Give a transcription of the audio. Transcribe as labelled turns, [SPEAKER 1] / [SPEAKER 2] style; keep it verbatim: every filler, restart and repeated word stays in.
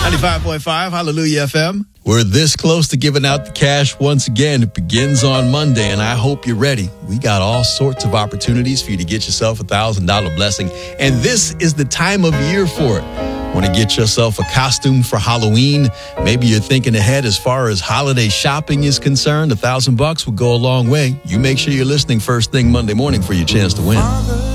[SPEAKER 1] ninety-five point five, Hallelujah F M. We're this close to giving out the cash once again. It begins on Monday, and I hope you're ready. We got all sorts of opportunities for you to get yourself a one thousand dollars blessing, and this is the time of year for it. Want to get yourself a costume for Halloween? Maybe you're thinking ahead as far as holiday shopping is concerned. A thousand bucks would go a long way. You make sure you're listening first thing Monday morning for your chance to win.